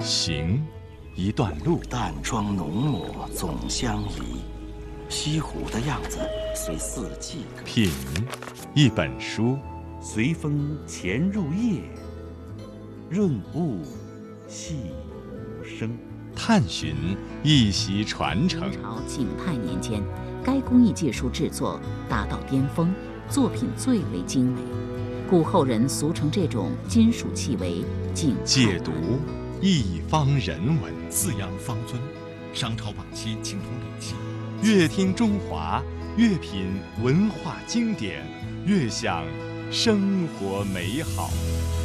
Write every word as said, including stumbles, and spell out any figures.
行，一段路。 淡妆浓抹总相宜，西湖的样子随四季歌。 品，一本书。 随风潜入夜，润物细无声。 探寻，一席传承。 明朝景泰年间，该工艺技术制作达到巅峰，作品最为精美，故后人俗称这种金属器为景泰。 解读，一方人文。 四羊方尊，商朝晚期青铜礼器。 越听中华，越品文化经典，越享生活美好。